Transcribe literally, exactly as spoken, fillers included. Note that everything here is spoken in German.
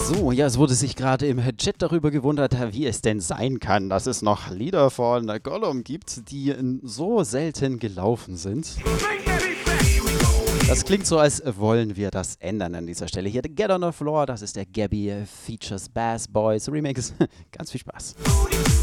So, ja, es wurde sich gerade im Chat darüber gewundert, wie es denn sein kann, dass es noch Lieder von Gollum gibt, die so selten gelaufen sind. Das klingt so, als wollen wir das ändern an dieser Stelle. Hier der Get on the Floor, das ist der Gabby Features Bass Boys Remix. Ganz viel Spaß.